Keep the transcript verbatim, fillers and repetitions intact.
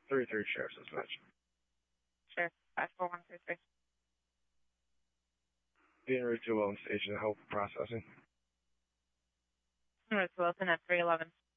thirty-three Sheriff's Dispatch. Sheriff, five four one three three. Being route to Wilton Station, help processing. Route to Wilton at three eleven.